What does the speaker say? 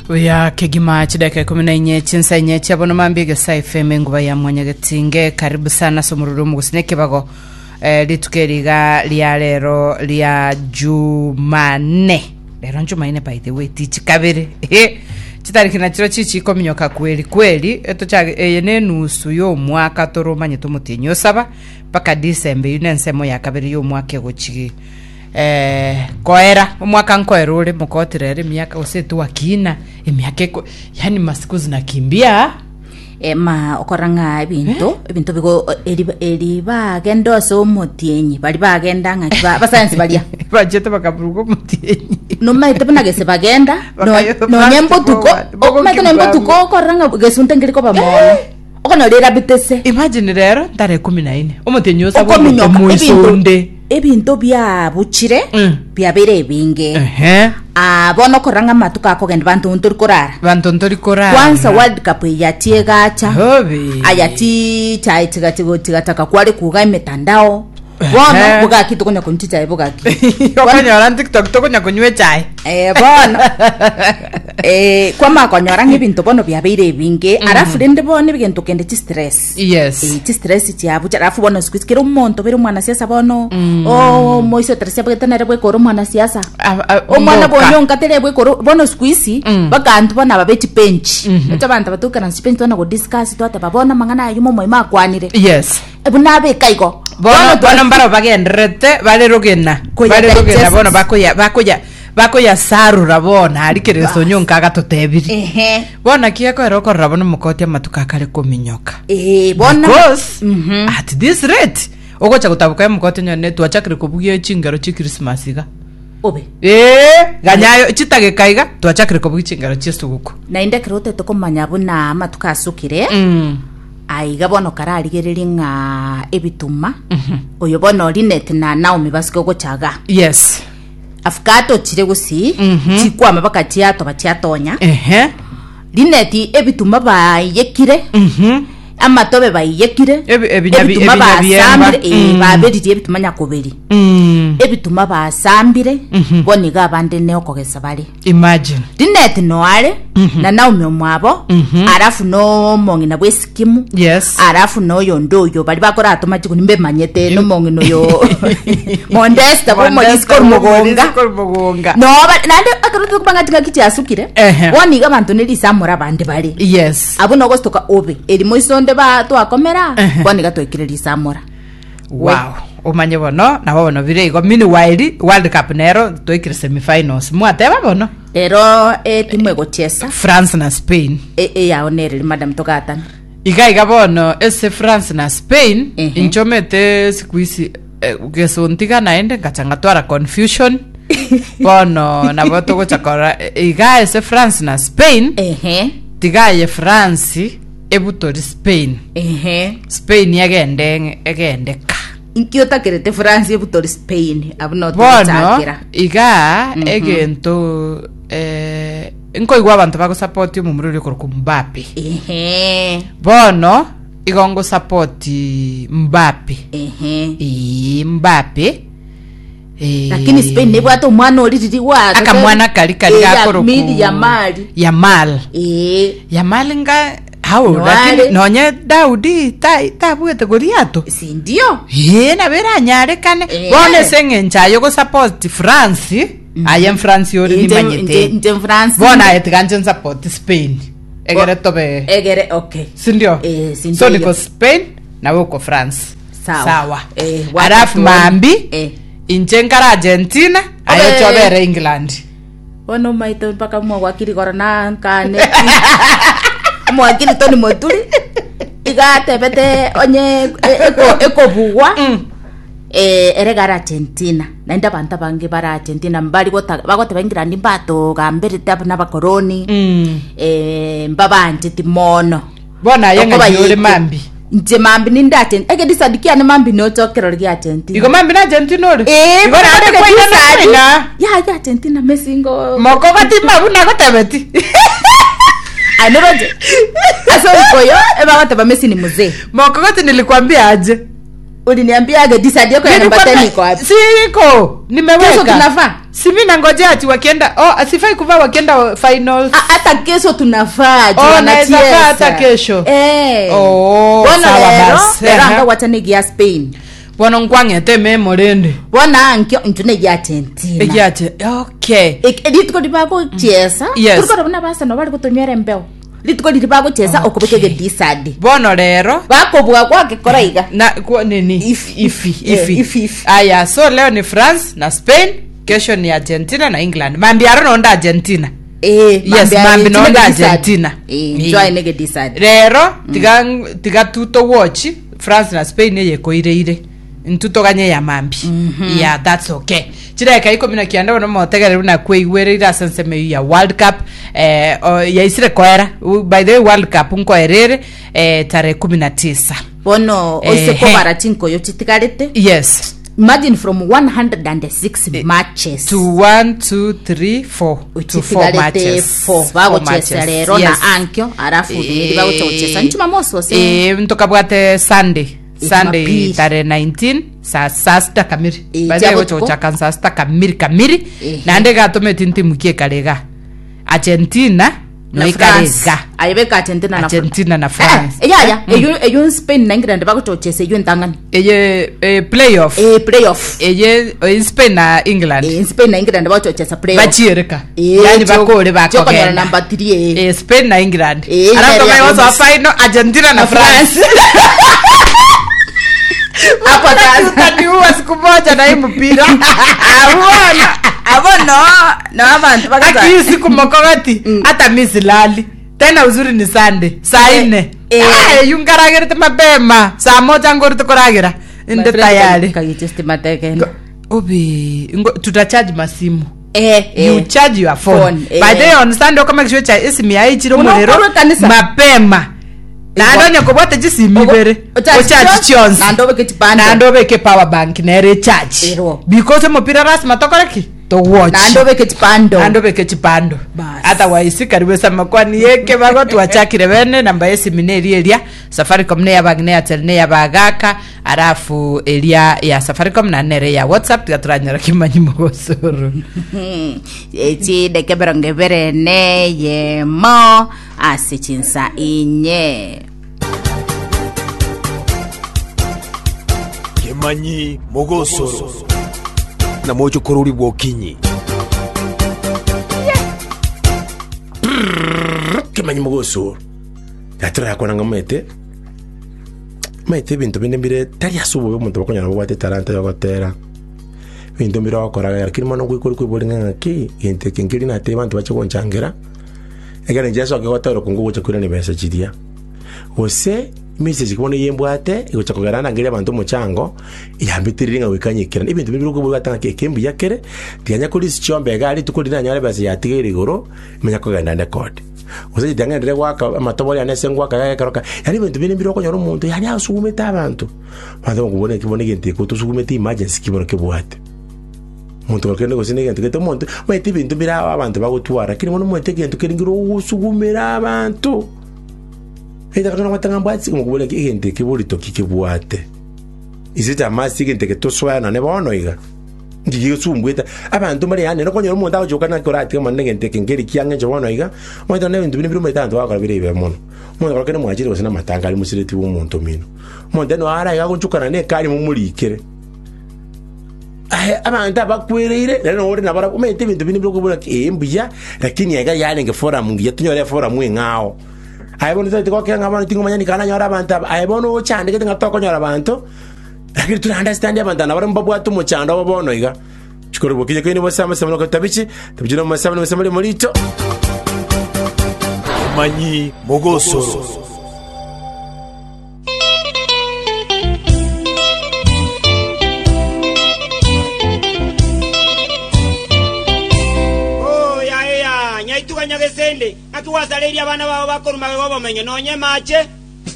Uya kegima chidaka 14 chinsenye chabono mambige saifeme nguba ya mwanyagetinge karibu sana somururu mugusneke bago litukeriga lya lero lya Jumane lero Jumane by the way tichi kabere chitariki na chiro chichi kominyoka kweli eto cha yene nusu yo mwaka toromanye tumutinyo saba paka December yunensemo ya kabere yo mwaka gochigi koera umwaka nkoero ule mukotirere miaka usetu wakina emiaka yani masiku zinakimbia ma okoranga ebintu bigo eriba gendo so mutienyi bali bagenda nga basansi balia bajete bakaburuko mutienyi no maite banagese bagenda no nyembo tuko maite nyembo tuko okoranga gesunte ngiriko bamono okono lera bitese imagine rero tare 14 umutienyi osabo muisonde ebintu bya buchire bya bere binge bono koranga matuka kogenda bantu ntori korara kwanza World Cup yatie gacha ayati tigata kwale kuga imetandao bono buga kitu konya kunticha buga ki konya TikTok to konya kunywe chai bono kwa makonyora ngibintu bono bya bere binge arafu rende bono bigento kende chi stress yes chi stress ti abucha arafu bono skwikira umonto bere mwana siasa bono moiso terese bgetana rebwe koro mwana siasa mwana bonyo nkatere bwe koro bono squeeze bakantu bana babeti bench abantu batukana bench bana go discuss to babona mangana yumo moima kwanire yes ebunabe kaiko bono mbaro bagendrete balerogena bono bakoya sarura bona arikereso nyonka gatotebiri bona kiako eroko rabono mukoti matuka kale kominyoka bona at this rate ogocha gutabuka mukoti nyane twachakire kubugie chingaro chi Christmas iga obe ganyayo chitage kaiga twachakire kubugie chingaro chi suguko na inde kirote to komanya buna matuka asukire aiga bono kararigereri nga ebituma oyo bono Linet na Naomi basiko gochaga yes afkato chire gusi chikwa mabakati yato batyatonya Linet ebituma bayekire amatobe bayekire ebituma basambire babedi ebituma nyakoberi ebituma basambire boniga abande ne okogesa bali imagine Linet noale na Naomi omwabo arafu no mongi na bweskimu yes arafu no yondoyo bali bakora atomaji kunimbe manyete no mongi no yo mondesta bo modiskor mugonga no nande akarutu kubanga tingakiti asukire woniga bantu nelisamura bande bali yes abo no gostoka obe eri moisonde ba to akomera woniga to ikirelisa mura wow omanye bono na bono birego mini World Cup nero to ikire semifinals mwateba bono ero timwe gochesa France na Spain ya onere madam tokatan iga bono ese France na Spain inchomete squeeze gesontiga naende kachanga twara confusion bono na boto gochakora iga ese France na Spain tigaye France ebutori Spain Spain yagende ka inkiota kerete France ebutori Spain abno bono iga egento inko igwa abantu bako support mu muriro ko Mbappe bono igongo support Mbappe Mbappe lakini Spain ne bwato mwana olititi wa akamwana kali gakoro Yamal Yamal nga how lakini nonye Daudi tabwete goriato si ndio na bera nyare kane bone sengenchayo go support France I am France yori ni manyete France bona etganjen support Spain egere okay sindio so niko Spain na woko France sawa arafu mambi inchenkara Argentina ayo chobere England wono maito mpaka mwakiri korona kane mwakiri toni motuli igate bete onye eko bugwa eregara Argentina naenda banta bange bara Argentina mbali bagote bangira ndimbato gambere tab na bakoroni mbabanje timono bona yenga yore mambi nje mambi nindate ege disadikia ne mambi no tokero ri Argentina iko mambi na Argentina ore iko na kwenda ya Argentina mesingo moko batima buna gotebeti anoroje aso koyo eba wataba Messi ni mzee moko gote nilikwambia aje uliniambia age disadi yako ya namba 10 iko wapi siko nimeweka kesho tunafaa Simina ngoja ati wakienda asifai kuvaa wakienda finals. Hata kesho tunavaa tunacheza. Hata kesho. Sawa basi. Ranga watanigia Spain. Bwana ngwangete memorende. Bwana ankyo ntune Argentina. Yate. Okay. Editko dibako chesa. Turko bana basa no bali kutonywera mbeo. Litko dibako chesa okubekege disadi. Bwana rero bako bwa kwake koraiga. Na kwa nini? Ifi. Aya, so leo ni France na Spain, kesho ni Argentina na England. Mambi aronda Argentina. Yes, mambi nonda Argentina. Joy nege decide. Rero tiga tuto watch France na Spain yekoireire. Ntuto ganye ya mambi. Yeah, that's okay. Chireka iko mina kianda no motegere na kweigwerera senseme ya World Cup ya isire kwera. By the way, World Cup nkoerere tarehe 19. Bono oseko baratinko yo chitikarete. Yes. Imagine from 106 matches to 1 2 3 4 to 4 matches. 4 bago chesa lero na ankyo arafu ndi bago chesa nchuma moso se. Mtokabwate Sunday tarehe 19 saa 6 kamili. Baada ya chocha kansa 6 kamili na ndega tometinti mukie kalega Argentina na France. Ayebeka Argentina na France. Eyo Spain na England bakutochese eyo ntangani. Playoff. Playoff. Spain na England. Spain na England bakutochesa playoff. Bachireka. Yani bakore bakogenda. Number 3. Spain na England. Alafu kama yoso final Argentina na France. Hapo tutaniua siku moja na hii mpira. No abantu bakaza. Aki siku mokogati hata misilali. Tena uzuri ni Sunday. Saa 4. Yungaragere mapema. Saa 1 ngori tukoragira. Inde tayari. Kayitesti mateke. Obi, tutacharge masimu. You charge your phone. By the way, on Sunday kama kisho cha esimi ya ichiro mulero mapema. Na ndonya kobote jisimi bere. O charge chons. Na ndobe ke power bank na recharge. Because mopira rasma tokoreki. To watch. Na ndobe ke chipando. Otherwise kariwesa makwani yeke bago tuachakire bene namba esimineri eria Safaricom ne yabagne Airtel ne yabagaka arafu eria ya Safaricom na nere ya WhatsApp gaturanyara kimanyi mugosoro. Eti de keberonge bere ne ye mo asichinsa inye. Kemanyi mugosoro. Na mocho koruri bwokinyi. Kemanyi mugosoro. Yatra yakona ngamete. Maite bintu binembire tari asubo yo muntu bakonyana bwate talanta yo gotera. Bintu mbiro akoraga yakiri mano kwikori kwibolinga ngaki inte kingiri na te bantu bacho konchangera. Egane jeso akogotero kungugo chakwira ni besa chidia. Ose message kubone yembwate igocha kugarana ngire abantu muchango yambitiriringa wikanyikira ibintu bibiro kubugata kembi yakere tianya kuri sichombe gali tukulina nyale basi yatigere igoro menya kugana na code ose jidanga ndire waka amatobori anese ngwaka yakaroka yali ibintu bibiro konyora umuntu yali asugumeta abantu bando ngubone kibone genti kutusugumeta emergency kibone kibwate muntu bakende gosine genti keto muntu mwete ibintu bira abantu bagutwara kiri mono mwete genti kiringiro usugumera abantu Eda kana watanga mbwatsi kumukubule kigente kibuli tokikibwate. Izita masi kigente ketoswa na nebono iga. Ndiye sumbweta abantu mari yane no konyora umuntu ajoka na korati kama ngente kingeri kiyange jobono iga. Mwita ne bintu bino metanto akora bire mono. Umuntu bakene mwajire gosina matanga ali musireti w'umuntu mino. Umuntu no ara iga kunchukana ne kali mu mulikere. Abantu abakwerere rero uri nabara umete ibintu bino byo kubura embuya lakini yaga yale nge forum ngiye tunyore forum ngao. Aibono tete kwa kanga abantu tingomanya nikana nyora abantu aibono chande ketinga toko nyora abantu lakini tuna understand abantu na bara mbabu atu muchanda babono iga chikoro bokije kene bosama samano katabichi tabijino masama masama molito Manyi mogosoro Nyaituga nyagesende akiwazaleria abana babo bakoruma babo bamenye nonye mache